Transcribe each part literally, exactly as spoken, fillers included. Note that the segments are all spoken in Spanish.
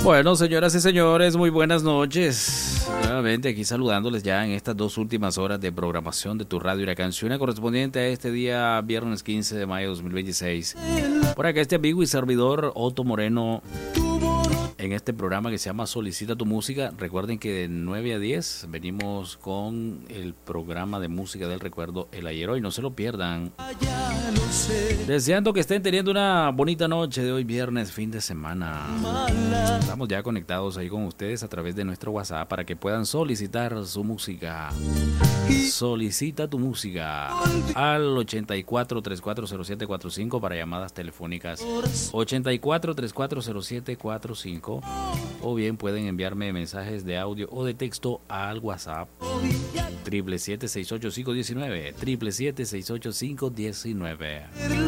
Bueno, señoras y señores, muy buenas noches. Nuevamente aquí saludándoles ya en estas dos últimas horas de programación de tu radio y la canción correspondiente a este día viernes quince de mayo de dos mil veintiséis. Por acá este amigo y servidor Otto Moreno en este programa que se llama Solicita tu Música. Recuerden que de nueve a diez venimos con el programa de música del recuerdo El Ayer Hoy. No se lo pierdan. Deseando que estén teniendo una bonita noche de hoy viernes, fin de semana. Estamos ya conectados ahí con ustedes a través de nuestro WhatsApp para que puedan solicitar su música. Solicita tu música al ochenta y cuatro, treinta y cuatro cero siete cuarenta y cinco para llamadas telefónicas. ochenta y cuatro, treinta y cuatro cero siete cuarenta y cinco. O bien pueden enviarme mensajes de audio o de texto al WhatsApp triple siete seis ocho cinco uno nueve, triple siete seis ocho cinco uno nueve.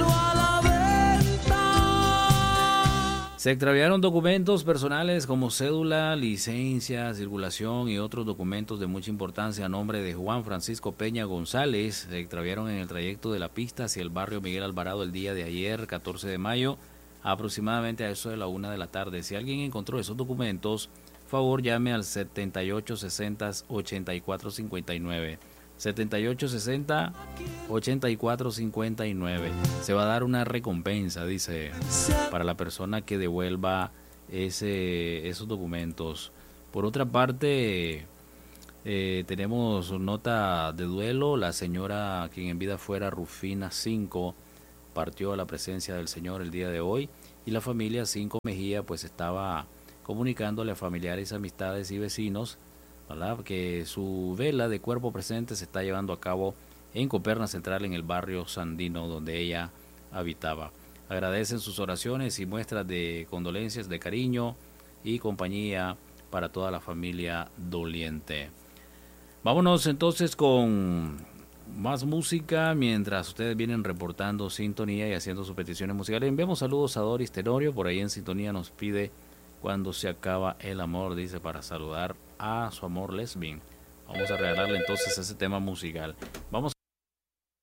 Se extraviaron documentos personales como cédula, licencia, circulación y otros documentos de mucha importancia a nombre de Juan Francisco Peña González. Se extraviaron en el trayecto de la pista hacia el barrio Miguel Alvarado el día de ayer, catorce de mayo, aproximadamente a eso de la una de la tarde. Si alguien encontró esos documentos, favor llame al setenta y ocho sesenta, ochenta y cuatro cincuenta y nueve. setenta y ocho sesenta, ochenta y cuatro cincuenta y nueve. Se va a dar una recompensa, dice, para la persona que devuelva ese, esos documentos. Por otra parte, eh, tenemos nota de duelo. La señora, quien en vida fuera Rufina Cinco, partió a la presencia del Señor el día de hoy, y la familia Cinco Mejía pues estaba comunicándole a familiares, amistades y vecinos, ¿verdad?, que su vela de cuerpo presente se está llevando a cabo en Coperna Central, en el barrio Sandino, donde ella habitaba. Agradecen sus oraciones y muestras de condolencias, de cariño y compañía para toda la familia doliente. Vámonos entonces con más música mientras ustedes vienen reportando sintonía y haciendo sus peticiones musicales. Enviamos saludos a Doris Tenorio, por ahí en sintonía nos pide Cuando se acaba el amor, dice, para saludar a su amor Lesbin. Vamos a regalarle entonces ese tema musical. Vamos